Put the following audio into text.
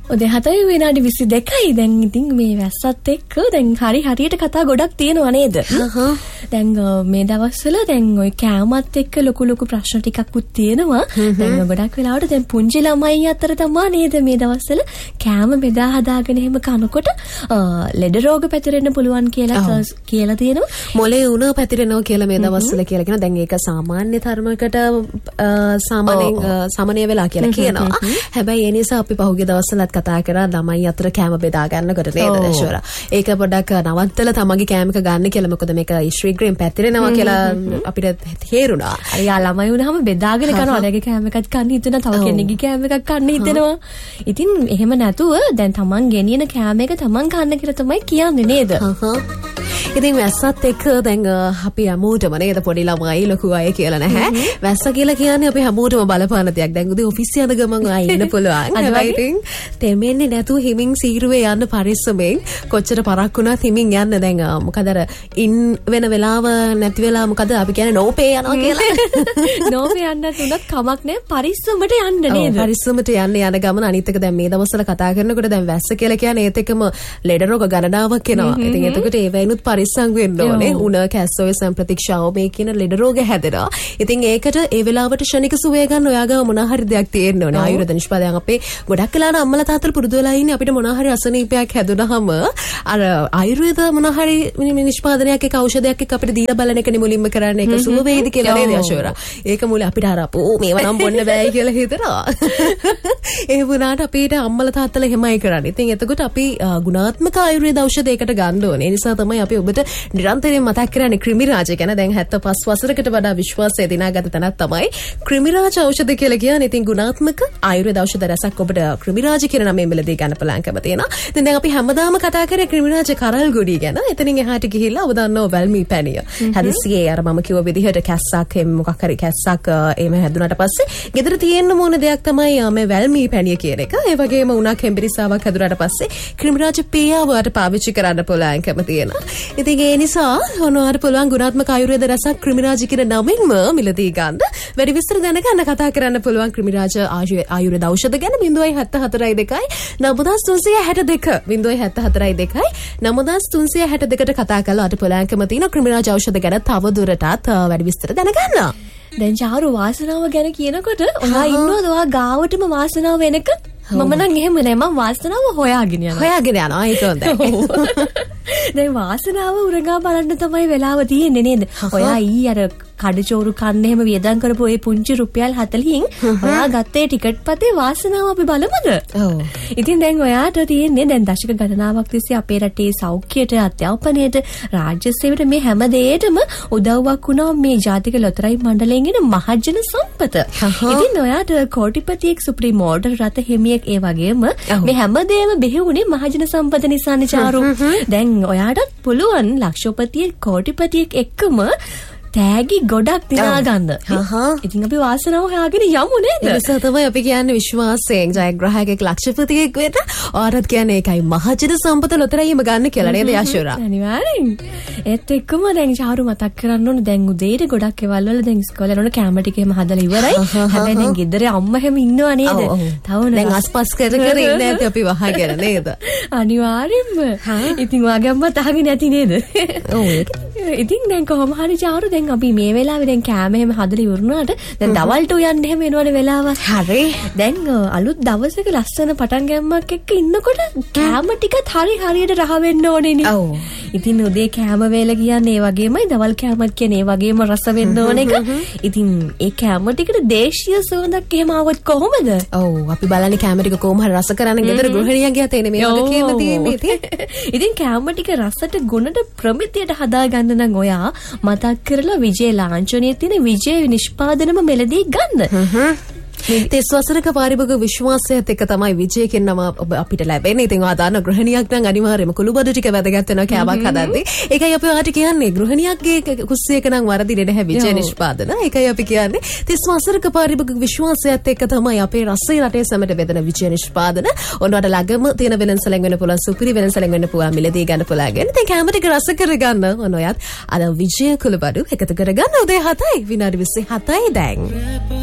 ඔතේ 7 විනාඩි 22යි දැන් ඉතින් මේ වැස්සත් එක්ක දැන් හරියට කතා ගොඩක් තියෙනවා නේද? දැන් මේ දවස්වල දැන් ওই කෑමත් එක්ක ලොකු ප්‍රශ්න ටිකක්කුත් තියෙනවා. දැන් ගොඩක් වෙලාවට දැන් පුංචි ළමයි අතර තමයි නේද මේ දවස්වල කෑම බෙදා හදාගෙන එහෙම කනකොට ලෙඩ රෝග පැතිරෙන්න පුළුවන් කියලා තියෙනවා. මොලේ උණ පැතිරෙනවා කියලා මේ දවස්වල කියලා කියනවා. දැන් ඒක සාමාන්‍ය ධර්මයකට සාමාන්‍ය වෙලා කියලා කියනවා. හැබැයි ඒ නිසා අපි පහුගිය දවස්වලත් කතා කරා ළමයි අතර කෑම බෙදා ගන්නකොට නේද ඇෂෝරා. ඒක පොඩ්ඩක් නවත්තලා තමන්ගේ කෑම එක ගන්න කියලා. මොකද මේක ශ්‍රීග්‍රේම් පැතිරෙනවා කියලා අපිට තේරුණා. අර යා ළමයි වුණාම බෙදාගෙන කනවා. ඔයාගේ කෑම එකක් කන්න හිතෙනවා. තව කෙනෙක්ගේ කෑම එකක් කන්න හිතෙනවා. ඉතින් එහෙම නැතුව දැන් තමන් ගෙනියන කෑම එක තමන් කන්න කියලා තමයි කියන්නේ නේද? ඉතින් වැස්සත් එක්ක දැන් අපි හැමෝටම නේද පොඩි ළමයි ලොකු අය කියලා නැහැ. වැස්ස කියලා කියන්නේ අපි හැමෝටම බලපාන දෙයක්. දැන් උදේ ඔෆිස් යන ගමන් ආයෙ ඉන්න පුළුවන්. හැබැයි ඉතින් තෙමෙන්නේ නැතුව හිමින් සීරුවේ යන්න පරිස්සමෙන් කොච්චර පරක් වුණත් හිමින් යන්න. දැන් මොකද අර ඉන් වෙන වෙලාව නැති වෙලා මොකද අපි කියන්නේ නෝපේ යනවා කියලා. නෝපේ යන්නත් උනත් කමක් නැහැ. පරිස්සමට යන්න නේද? පරිස්සමට යන්න යන ගමන අනිත් එක දැන් මේ දවස්වල කතා කරනකොට දැන් වැස්ස කියලා කියන්නේ ඒත් එකම ලෙඩ රෝග ගණනාවක් එනවා. ඉතින් එතකොට ඒ වෙනුත් පරිස්සම් වෙන්න ඕනේ. උණ කැස්සෝ සම්ප්‍රතික්ෂාව මේ කියන ලෙඩ රෝග හැදෙනවා. ඉතින් ඒකට ඒ වෙලාවට ක්ෂණික සුවය ගන්න ඔයාගාව මොනවා හරි දෙයක් තියෙන්න ඕනේ. ආයුර්වේද නිෂ්පාදනය අපේ ගොඩක් වෙලාවට අම්මලා තාත්තලා පුරුදු වෙලා ඉන්නේ අපිට මොනවා හරි අසනීපයක් හැදුනහම අර ආයුර්වේද මොනවා හරි නිෂ්පාදනයක් එක ඖෂධයක් එක අපිට දීලා බලන එකනේ මුලින්ම කරන්නේ. ඒක සුව වේද කියලා නේද යශෝරා? ඒක මුල අපිට අර මේව නම් බොන්න බෑ කියලා හිතනවා. ඒ වුණාට අපිට අම්මලා තාත්තලා එහෙමයි කරන්නේ. ඉතින් එතකොට අපි ගුණාත්මක ආයුර්වේද ඖෂධයකට ගන්න ඕනේ. ඒ නිසා තමයි අපි ඔබට නිරන්තරයෙන් මතක් කරන්නේ ක්‍රිමිරාජ ගැන. දැන් 75 වසරකට වඩා විශ්වාසය දිනාගත තැනක් තමයි ක්‍රිමිරාජ ඖෂධ කියලා කියන්නේ. ඉතින් ගුණාත්මක ආයුර්වේද ඖෂධ රසක් ඔබට ක්‍රිමිරාජ කියන නමෙන් මෙලදී ගන්න පුළුවන්කම තියෙනවා. ඉතින් දැන් අපි හැමදාම කතා කරේ ක්‍රිමිරාජ කරල් ගොඩි ගැන. එතනින් එහාට ගිහිල්ලා ඔබ දන්නව වැල්මී පැණිය. හදිස්සියේ අර මම කිව්ව විදිහට කැස්සක් මොකක් හරි කැස්සක් එහෙම හැදුනට පස්සේ ගෙදර තියෙන්න ඕන දෙයක් තමයි මේ වැල්මී පැණිය කියන එක. ඒ වගේම උණක් හෙම්බිරිස්සාවක් හැදුනට පස්සේ ක්‍රිමිරාජ පේයාවට පාවිච්චි කරන්න පුළුවන්කම තියෙනවා. ඉතින් ඒ නිසා ඔයාලට පුළුවන් ගුණාත්මක ආයුර්වේද රසක් ක්‍රිමිරාජ කියන නමින්ම මිලදී ගන්න. වැඩි විස්තර දැනගන්න කතා කරන්න පුළුවන් ක්‍රිමිරාජ ආයුර්වේද ඖෂධ ගැන 0.74 9362 0.74 9362ට කතා කරලා අට පුළුවන්කම තියෙන ක්‍රිමිරාජ ඖෂධ ගැන තව දුරටත් වැඩි විස්තර දැනගන්න. දැන් චාරු වාසනාව ගැන කියනකොට ඔයා ඉන්නවද ඔයා ගාවටම වාසනාව වෙනක? මම නම් එහෙම නෑ. මම වාසනාව හොයාගෙන යනවා. ඒක හොඳයි. දැන් වාසනාව උරගා බලන්න තමයි වෙලාව තියෙන්නේ නේද? ඔයා අර කඩචෝරු කන්න එහෙම වියදම් කරපු ඒ පුංචි රුපියල් 40න් ඔයා ගත්තේ ටිකට් පතේ වාසනාව අපි බලමුද? ඔව්. ඉතින් දැන් ඔයාට තියෙන්නේ දැන් දශක ගණනාවක් තිස්සේ අපේ රටේ සෞඛ්‍යයට, අධ්‍යාපනයට, රාජ්‍ය සේවයට මේ හැම දෙයකටම උදව්වක් වුණා මේ ජාතික ලොතරැයි මණ්ඩලයෙන් එන මහජන සම්පත. ඉතින් ඔයාට කෝටිපතියෙක්, සුප්‍රීම ඕඩර් රට හිමියෙක් ඒ වගේම මේ හැමදේම බෙහෙවුනේ මහජන සම්පත නිසානේ චාරු. දැන් ඔයාටත් පුළුවන් ලක්ෂපතියෙක්, කෝටිපතියෙක් එක්කම තෑගි ගොඩක් දිනා ගන්න. ඉතින් අපි වාසනාව හොයාගෙන යමු නේද? ඒ නිසා තමයි අපි කියන්නේ විශ්වාසයෙන් ජයග්‍රාහකයෙක් ලක්ෂපතියෙක් වෙන්න. ඔයාලත් කියන්නේ ඒකයි මහජන සම්පත ලොතරැයිම ගන්න කියලා නේද යශෝරා? අනිවාර්යෙන්. ඒත් එක්කම දැන් චාරු මතක් කරන්න ඕනේ දැන් උදේට ගොඩක් ඒවල් වල දැන් ඉස්කෝලේ යනකොට කැම ටිකේම හදලා ඉවරයි. හැබැයි දැන් ගෙදර අම්මා හැම ඉන්නව නේද? තව දැන් අස්පස් කර ඉන්නේ නැති අපි වහගෙන නේද? අනිවාර්යෙන්ම. ඉතින් ඔයාගේ අම්මා තහගෙන නැති නේද? ඔව්. ඉතින් දැන් කොහොම හරි චාරු දැන් අපි මේ වෙලාවේ දැන් කෑම එහෙම හදලා ඉවරුනාට දැන් දවල්ට උයන්න එහෙම එනවනේ වෙලාවක්. හරි. දැන් අලුත් දවසක ලස්සන පටන් ගැම්මක් එක්ක ඉන්නකොට කෑම ටිකත් හරියට රහ වෙන්න ඕනේ නේ. ඔව්. ඉතින් උදේ කෑම වේල කියන්නේ ඒ වගේමයි දවල් කෑමත් කියන්නේ ඒ වගේම රස වෙන්න ඕන එක. ඉතින් ඒ කෑම ටිකට දේශීය සුවඳක් එහෙම આવොත් කොහොමද? ඔව් අපි බලන්නේ කෑම ටික කොහොම හරි රස කරන්න ගෙදර ගෘහිණියන්ගේ අතේ මේ වගකීම තියෙන්නේ ඉතින්. ඉතින් කෑම ටික රසට ගුණට ප්‍රමිතියට හදාගන්න නම් ඔයා මතක් කරලා විජේ ලාංඡනයේ තියෙන විජේ නිෂ්පාදනම මෙලදී ගන්න. 30 වසරක පාරිභෝගික විශ්වාසයත් එක්ක තමයි විජේ කියන නම අපිට ලැබෙන්නේ. ඉතින් ඔයා දන්න ගෘහිණියක් නම් අනිවාර්යයෙන්ම කුළුබඩු ටික වැදගත් වෙනවා කෑමක් හදද්දී. ඒකයි අපි ඔයාට කියන්නේ ගෘහිණියක්ගේ කුස්සියක නම් වරදින්නේ නැහැ විජේ නිෂ්පාදන. ඒකයි අපි කියන්නේ 30 වසරක පාරිභෝගික විශ්වාසයත් එක්ක තමයි අපේ රසයේ රටේ සැමට බෙදෙන විජේ නිෂ්පාදන. ඔන්නවට ළඟම තියෙන වෙනසලෙන් වෙන්න පුළුවන් සුපිරි වෙනසලෙන් වෙන්න පුළුවන් මිලදී ගන්න පුළුවන්. ඉතින් කෑම ටික රස කරගන්න ඔන්න ඔයත් අර විජේ කුළුබඩු එකතු කරගන්න උදේ 7යි විනාඩි 27යි දැන්.